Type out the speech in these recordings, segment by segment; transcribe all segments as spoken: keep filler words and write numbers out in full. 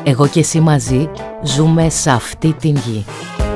Εγώ και εσύ μαζί ζούμε σε αυτή την γη.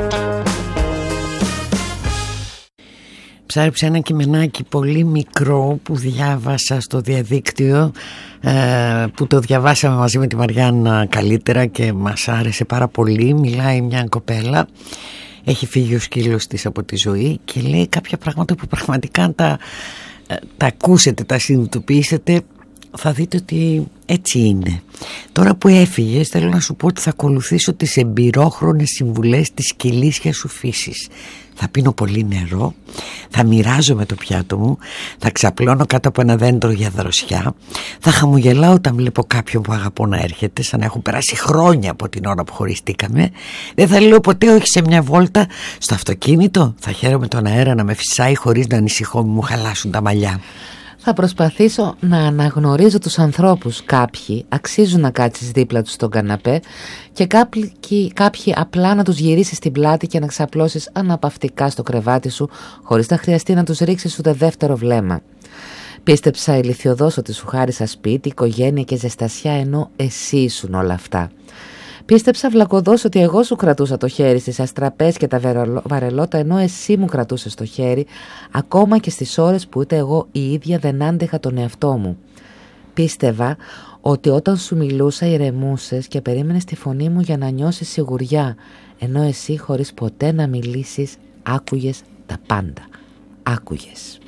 Ψάριψα ένα κειμενάκι πολύ μικρό που διάβασα στο διαδίκτυο, ε, που το διαβάσαμε μαζί με τη Μαριάννα καλύτερα και μας άρεσε πάρα πολύ. Μιλάει μια κοπέλα, έχει φύγει ο σκύλος της από τη ζωή και λέει κάποια πράγματα που πραγματικά αν τα, τα ακούσετε, τα συνειδητοποιήσετε, θα δείτε ότι έτσι είναι. Τώρα που έφυγες, θέλω να σου πω ότι θα ακολουθήσω τις εμπειρόχρονες συμβουλές της κυλίσιας σου φύσης. Θα πίνω πολύ νερό, θα μοιράζομαι το πιάτο μου, θα ξαπλώνω κάτω από ένα δέντρο για δροσιά, θα χαμογελάω όταν βλέπω κάποιον που αγαπώ να έρχεται, σαν να έχουν περάσει χρόνια από την ώρα που χωριστήκαμε. Δεν θα λέω ποτέ όχι σε μια βόλτα στο αυτοκίνητο, θα χαίρομαι τον αέρα να με φυσάει χωρίς να ανησυχώ μη μου χαλάσουν τα μαλλιά. Θα προσπαθήσω να αναγνωρίζω τους ανθρώπους. Κάποιοι αξίζουν να κάτσεις δίπλα τους στον καναπέ και κάποιοι, κάποιοι απλά να τους γυρίσεις στην πλάτη και να ξαπλώσεις αναπαυτικά στο κρεβάτι σου χωρίς να χρειαστεί να τους ρίξεις ούτε δεύτερο βλέμμα. Πίστεψα ηλιθιωδώς ότι σου χάρισα σπίτι, οικογένεια και ζεστασιά ενώ εσύ ήσουν όλα αυτά. Πίστεψα βλακωδώς ότι εγώ σου κρατούσα το χέρι στις αστραπές και τα βαρελότα ενώ εσύ μου κρατούσες το χέρι ακόμα και στις ώρες που ούτε εγώ η ίδια δεν άντεχα τον εαυτό μου. Πίστευα ότι όταν σου μιλούσα ηρεμούσες και περίμενες τη φωνή μου για να νιώσεις σιγουριά ενώ εσύ χωρίς ποτέ να μιλήσεις άκουγες τα πάντα. Άκουγες.